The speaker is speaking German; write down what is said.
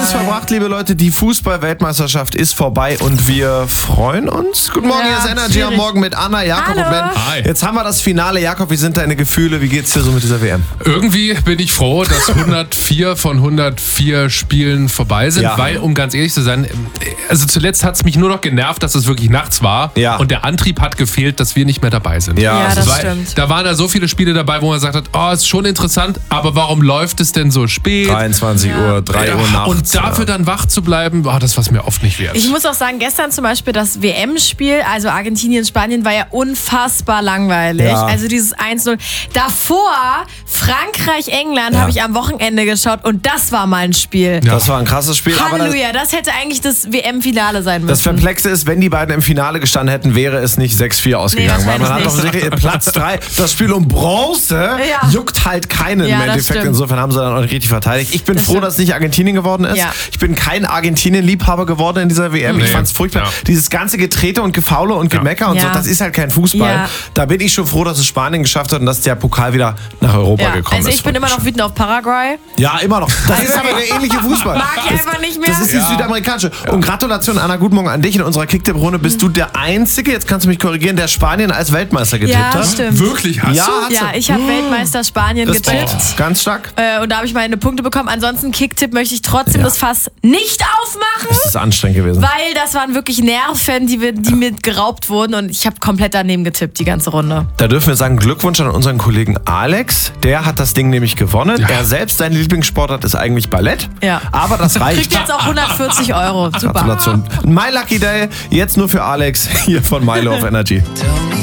Gutes verbracht, liebe Leute. Die Fußball-Weltmeisterschaft ist vorbei und wir freuen uns. Guten Morgen, hier ist Energy am Morgen mit Anna, Jakob und Ben. Hi. Jetzt haben wir das Finale. Jakob, wie sind deine Gefühle? Wie geht's dir so mit dieser WM? Irgendwie bin ich froh, dass 104 von 104 Spielen vorbei sind, weil, um ganz ehrlich zu sein, also zuletzt hat es mich nur noch genervt, dass es wirklich nachts war und der Antrieb hat gefehlt, dass wir nicht mehr dabei sind. Ja, das stimmt. Da waren da so viele Spiele dabei, wo man gesagt hat, oh, ist schon interessant, aber warum läuft es denn so spät? 23 Uhr, 3 Uhr nachts. Und dafür dann wach zu bleiben, das war es mir oft nicht wert. Ich muss auch sagen, gestern zum Beispiel das WM-Spiel, also Argentinien, Spanien, war ja unfassbar langweilig. Ja. Also dieses 1-0. Davor Frankreich, England habe ich am Wochenende geschaut und das war mal ein Spiel. Ja. Das war ein krasses Spiel. Halleluja, das hätte eigentlich das WM-Finale sein müssen. Das Perplexe ist, wenn die beiden im Finale gestanden hätten, wäre es nicht 6-4 ausgegangen. Weil man hat doch wirklich Platz 3. Das Spiel um Bronze juckt halt keinen im Endeffekt. Insofern haben sie dann auch nicht richtig verteidigt. Ich bin froh, dass es nicht Argentinien geworden ist. Ja. Ich bin kein Argentinien-Liebhaber geworden in dieser WM. Ich fand's furchtbar. Ja. Dieses ganze Getrete und Gefaule und Gemecker und so, das ist halt kein Fußball. Ja. Da bin ich schon froh, dass es Spanien geschafft hat und dass der Pokal wieder nach Europa gekommen ist. Also ich bin immer noch wütend auf Paraguay. Ja, immer noch. Das ist aber der ähnliche Fußball. Mag ich einfach nicht mehr. Das ist die südamerikanische. Und Gratulation, Anna, guten Morgen an dich. In unserer Kicktipp-Runde bist du der Einzige, jetzt kannst du mich korrigieren, der Spanien als Weltmeister getippt hat. Ja, stimmt. Wirklich? Hast du? Ja, ich habe Weltmeister Spanien getippt. Ganz stark. Und da habe ich meine Punkte bekommen. Ansonsten Kicktipp möchte ich trotzdem das Fass nicht aufmachen. Das ist anstrengend gewesen. Weil das waren wirklich Nerven, die mir geraubt wurden und ich habe komplett daneben getippt, die ganze Runde. Da dürfen wir sagen, Glückwunsch an unseren Kollegen Alex. Der hat das Ding nämlich gewonnen. Ja. Er selbst, sein Lieblingssportart ist eigentlich Ballett. Ja. Aber das reicht. Kriegt jetzt auch 140 €. Super. Gratulation. My Lucky Day, jetzt nur für Alex hier von Milo auf Energy.